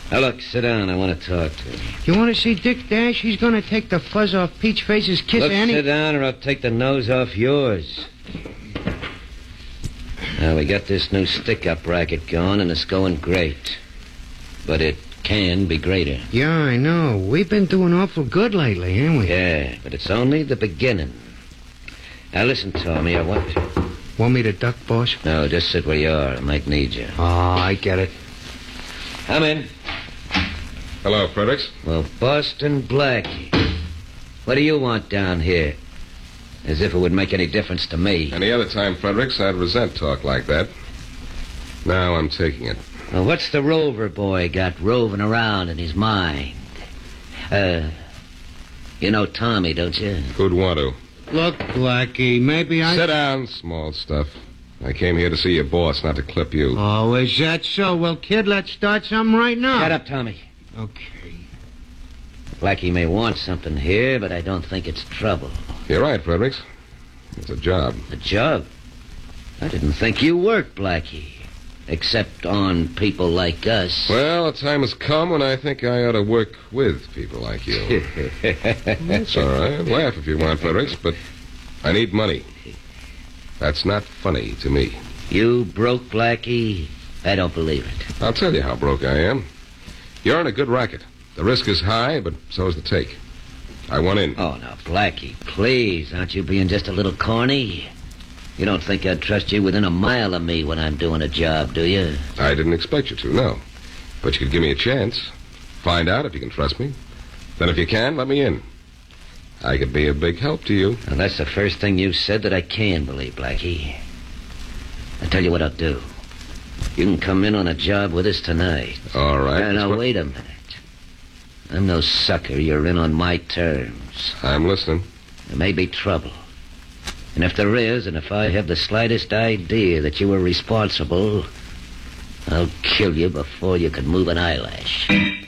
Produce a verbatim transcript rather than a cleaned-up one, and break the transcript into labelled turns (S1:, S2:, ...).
S1: Now, look, sit down. I want to talk to you.
S2: You want to see Dick Dash? He's going to take the fuzz off Peach Face's kiss,
S1: Look,
S2: Annie.
S1: sit down or I'll take the nose off yours. Now, we got this new stick-up racket going, and it's going great. But it can be greater.
S2: Yeah, I know. We've been doing awful good lately, haven't we?
S1: Yeah, but it's only the beginning. Now, listen, Tommy, I want...
S2: Want me to duck, boss?
S1: No, just sit where you are. I might need you.
S2: Oh, I get it.
S1: Come in.
S3: Hello, Fredericks.
S1: Well, Boston Blackie. What do you want down here? As if it would make any difference to me.
S3: Any other time, Fredericks, I'd resent talk like that. Now I'm taking it.
S1: Well, what's the Rover boy got roving around in his mind? Uh, you know Tommy, don't you?
S3: Who'd want to?
S2: Look, Blackie, maybe I...
S3: Sit down, small stuff. I came here to see your boss, not to clip you.
S2: Oh, is that so? Well, kid, let's start something right now.
S1: Shut up, Tommy.
S2: Okay.
S1: Blackie may want something here, but I don't think it's trouble.
S3: You're right, Fredericks. It's a job.
S1: A job? I didn't think you worked, Blackie. Except on people like us.
S3: Well, a time has come when I think I ought to work with people like you. That's all right. Laugh if you want, Fredericks, but I need money. That's not funny to me.
S1: You broke, Blackie? I don't believe it.
S3: I'll tell you how broke I am. You're in a good racket. The risk is high, but so is the take. I want in.
S1: Oh, now, Blackie, please. Aren't you being just a little corny? You don't think I'd trust you within a mile of me when I'm doing a job, do you?
S3: I didn't expect you to, no. But you could give me a chance. Find out if you can trust me. Then if you can, let me in. I could be a big help to you.
S1: Now, that's the first thing you've said that I can believe, Blackie. I'll tell you what I'll do. You can come in on a job with us tonight.
S3: All right.
S1: Now, now
S3: what...
S1: wait a minute. I'm no sucker. You're in on my terms.
S3: I'm listening.
S1: There may be trouble. And if there is, and if I have the slightest idea that you were responsible, I'll kill you before you can move an eyelash.